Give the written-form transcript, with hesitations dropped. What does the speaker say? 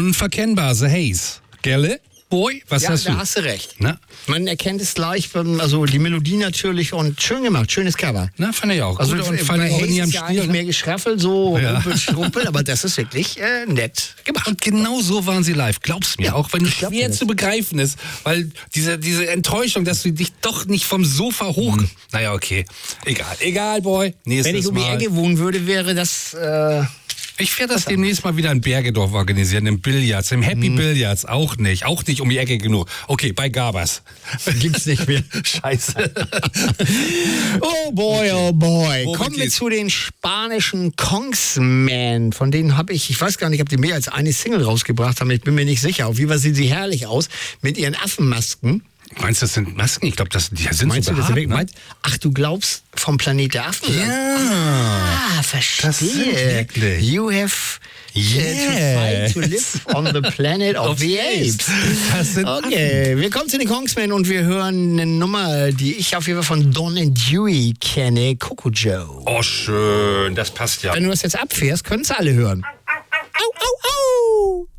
Unverkennbar, The Haze. Gelle? Boy, was hast du? Ja, da hast du recht. Na? Man erkennt es gleich, also die Melodie natürlich und schön gemacht, schönes Cover. Na, fand ich auch. Also Gut, und fand bei ich auch Haze nie am ist ja Stiel. eigentlich mehr Geschraffel, so Ja. Rumpel, Schrumpel, aber das ist wirklich nett gemacht. Und genau so waren sie live. Glaub's mir, Ja, auch wenn es ich glaub dir schwer das. zu begreifen ist, weil diese Enttäuschung, dass du dich doch nicht vom Sofa hoch... Naja, okay. Egal, Boy. Nächstes Wenn ich um die Mal. Ecke wohnen würde, wäre das... Ich werde das demnächst mal wieder in Bergedorf organisieren, im Billards, im Happy Billards, auch nicht um die Ecke genug. Okay, bei Gabers. Gibt's nicht mehr. Scheiße. Oh boy, oh boy. Womit Kommen wir geht's? zu den spanischen Kongsmen. Von denen habe ich weiß gar nicht, ob die mehr als eine Single rausgebracht haben. Ich bin mir nicht sicher. Auf jeden Fall sehen sie herrlich aus mit ihren Affenmasken. Meinst du, das sind Masken? Ich glaube, die sind Meinst so du, das behaart, sind meinst? Ach, du glaubst vom Planet der Affen? Ja. Verstehe. Das sind wirklich. You have to fight to live on the planet of the apes. Das sind Okay, wir kommen zu den Kongsmen und wir hören eine Nummer, die ich auf jeden Fall von Don and Dewey kenne, Coco Joe. Oh, schön. Das passt ja. Wenn du das jetzt abfährst, können es alle hören. Au, au, au!